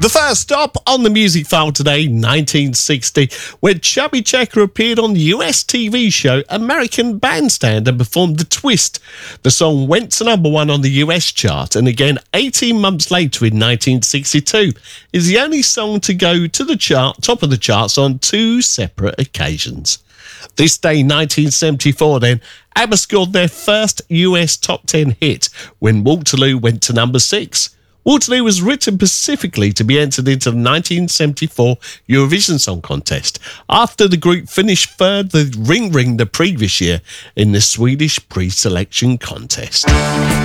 The first stop on the music file today, 1960, when Chubby Checker appeared on the US TV show American Bandstand and performed The Twist. The song went to number one on the US chart, and again 18 months later in 1962 is the only song to go to the top of the charts on two separate occasions. This day, 1974 then, ABBA scored their first US top 10 hit when Waterloo went to number 6. Waterloo was written specifically to be entered into the 1974 Eurovision Song Contest after the group finished third the Ring Ring the previous year in the Swedish pre-selection contest.